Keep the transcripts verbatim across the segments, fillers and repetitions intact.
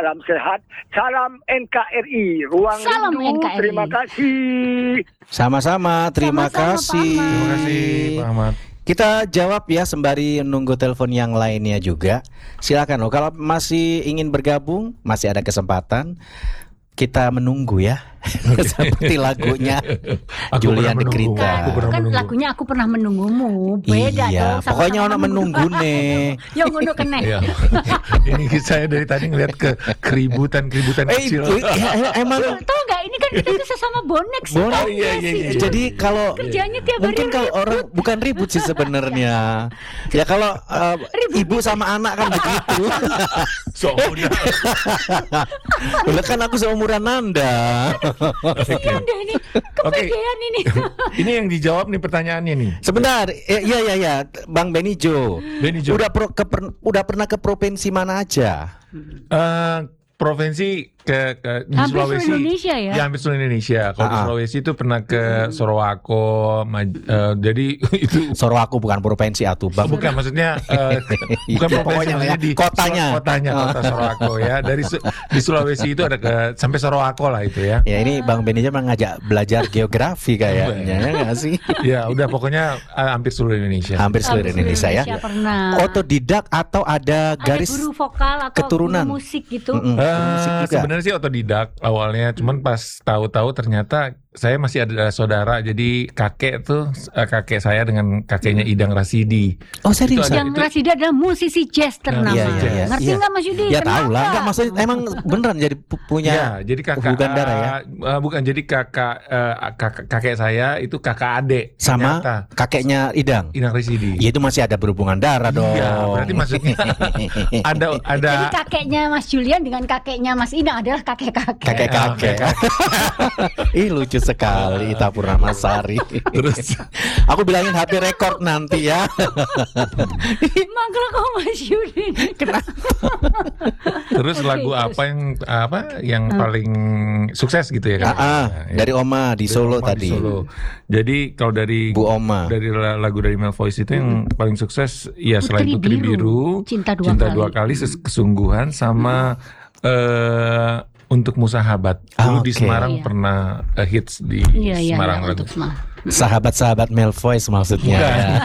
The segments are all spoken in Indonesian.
salam sehat, salam N K R I, Ruang Salam Rindu, N K R I. terima kasih. Sama-sama, terima Sama-sama, kasih. Pak Ahmad. Terima kasih Pak Ahmad. Kita jawab ya sembari nunggu telepon yang lainnya juga. Silakan loh, kalau masih ingin bergabung, masih ada kesempatan. Kita menunggu ya. Seperti lagunya Aku Julian pernah de menunggu. Grita. Aku pernah Kan menunggu. lagunya Aku Pernah Menunggumu. Beda Iya, dong. sama pokoknya sama ono menunggu nih. Yang ngono kene. Iya. Ini saya dari tadi ngeliat ke keributan-keributan Eh, kecil. itu, ya, emang Tahu nggak ini kan kita tuh sesama bonek sih. Bonek. Tahu Oh, iya, nggak iya, sih? iya. jadi kalau Kerjanya tiap hari mungkin kalau ribut. orang bukan ribut sih sebenarnya. Ya kalau uh, ibu sama anak kan begitu. So, udah. Udah kan aku seumuran Nanda. Kasihan deh ini. Kepedean ini. Ini yang dijawab nih pertanyaannya nih. Sebentar, eh, iya iya iya, Bang Benijo. Benijo. Udah pro, ke, per- udah pernah ke provinsi mana aja? Eh, provinsi ke, ke di Hampir Sulawesi. seluruh Indonesia ya? hampir seluruh Indonesia. Kalau di Ah, ah. Sulawesi itu pernah ke Sorowako. Maj- eh, jadi itu Sorowako bukan provinsi atuh, Oh, Bang. bukan maksudnya eh, bukan Iya, provinsi pokoknya maksudnya ya, di kotanya. Sula- kotanya kota Sorowako ya. Dari Su- di Sulawesi itu ada ke sampai Sorowako lah itu ya. Ya ini Bang Benijo mengajak belajar geografi kayaknya, ya nggak sih? Ya udah pokoknya eh, hampir seluruh Indonesia. Hampir seluruh Hampir Indonesia ya. pernah. Otodidak atau ada Ada garis guru vokal atau keturunan? guru musik gitu. Mm-mm, Eh, musik juga. sebenarnya sih otodidak awalnya, cuman pas tahu-tahu ternyata saya masih ada saudara, jadi kakek tuh eh, kakek saya dengan kakeknya Idang Rasidi. Oh serius? Itu ada- Yang Rasidi adalah musisi jazz ternama. Iya, iya, iya. Ngerti Iya. nggak Mas Yudi? Ya tahu lah, Kenapa? nggak maksudnya emang beneran jadi pu- punya Ya, jadi kakak hubungan darah ya? eh, bukan jadi kakak, eh, kakak kakek saya itu kakak adik Sama ternyata. kakeknya Idang. Idang Rasidi. Ya itu masih ada berhubungan darah dong. Iya, berarti maksudnya ada ada Jadi kakeknya Mas Julian dengan kakeknya Mas Idang adalah kakek-kakek. kakek-kakek. Ih lucu sekali Ita Purnamasari. Terus Aku bilangin H P record nanti ya. Mangkel kok Mas Yudi. Kenapa? terus Oke, lagu terus. apa yang apa yang paling sukses gitu ya kan? Ah, ah, Ya, dari Oma di dari Solo Oma di tadi. Solo. Jadi kalau dari Bu Oma. dari la- lagu dari Mel Voice itu yang paling sukses ya selain Putri Putri Biru, Biru, Cinta Dua dua Kali. kali, Ses- Kesungguhan sama eh Untukmu Sahabat. Ah, Dulu di oke. Semarang Iya. pernah eh, hits di Iya, iya, Semarang iya, lagu. untuk semua. Sahabat-sahabat Mel Voice maksudnya. Bukan. Ya.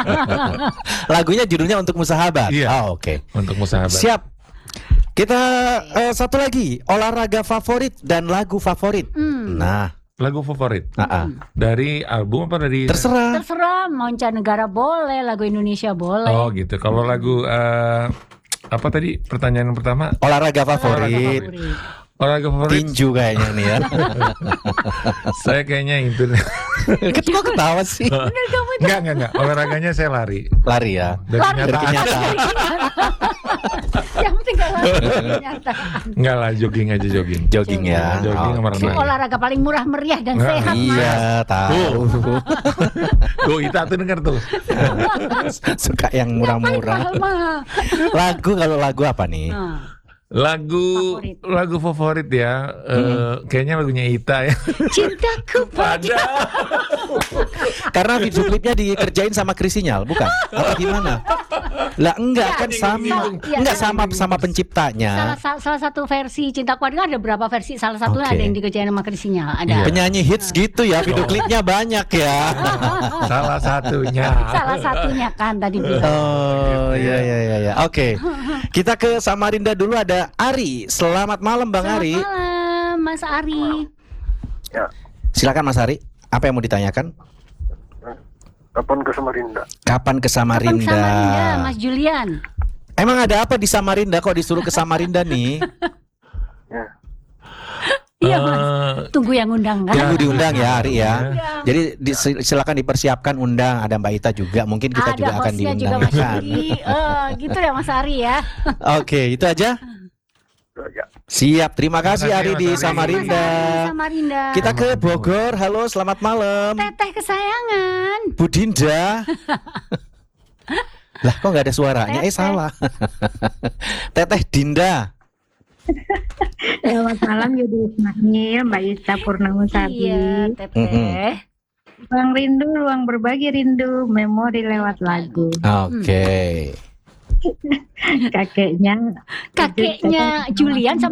Lagunya judulnya Untuk Musahabat. Iya. Oh, oke. Untukmu Sahabat. Siap. Kita eh, satu lagi, olahraga favorit dan lagu favorit. Hmm. Nah, Lagu favorit ah, ah. dari album apa dari terserah. Terserah, mancanegara boleh, lagu Indonesia boleh. Oh gitu. Kalau lagu eh, apa tadi pertanyaan yang pertama? Olahraga favorit. Favorit. Olahraga favorit Tinju kayaknya nih ya. saya kayaknya itu. Kok ketawa sih? Enggak, enggak, enggak. Olahraganya saya lari. Lari ya. Dari Lari. kenyataan. Kenyataan. Yang penting gak lari kenyataan. Enggak lah, jogging aja jogging. Jogging ya. Jogging sama Oke. renang. Olahraga paling murah meriah dan Nggak, sehat. Iya, tahu. Tuh, Ita tuh denger tuh. Suka yang murah-murah. Mahal-mahal. Lagu kalau lagu apa nih? Nah, Lagu Favorit. lagu favorit ya. eh, kayaknya lagunya Ita ya. cintaku pada. Ada. Karena video klipnya dikerjain sama Krisinyal, bukan? Apa gimana? Lah enggak kan sama. Iya, Enggak iya. sama sama Salah, penciptanya. sa- salah satu versi Cintaku Ada ada berapa versi? Salah satunya Oke. ada yang dikerjain sama Krisinya. Ada. Iya. Penyanyi hits gitu ya, video klipnya banyak ya. Salah satunya. Salah satunya kan tadi bilang. Oh iya iya iya iya. Oke. Kita ke Samarinda dulu, ada Ari. Selamat malam Bang Selamat Ari. malam Mas Ari. Ya, Silakan Mas Ari. Apa yang mau ditanyakan? kapan ke Samarinda? Kapan ke Kapan Samarinda? Samarinda, Mas Julian? Emang ada apa di Samarinda kok disuruh ke Samarinda nih? Ya, Iya Mas. Eh, Tunggu yang undang kan? Tunggu diundang ya Ari ya. Undang. Jadi di- silakan dipersiapkan undang. Ada Mbak Ita juga. Mungkin kita Ada juga akan hostnya juga diundang. Mas kan? Ari. Eh, gitu ya Mas Ari ya. Oke, itu aja. ya. Siap. Terima kasih Terima Ari kasih, di Mas Ari. Samarinda. Mas Ari, Samarinda. Kita ke Bogor. Halo, selamat malam. Teteh kesayangan. Bu Dinda. Lah kok nggak ada suaranya? Eh Teteh. salah. Teteh Dinda. Selamat malam Yudi Ismail, Mbak Ita Purnamasari. Iya, Teteh. Ruang rindu, ruang berbagi rindu, memori lewat lagu. Oke. Kakeknya Kakeknya Julian sama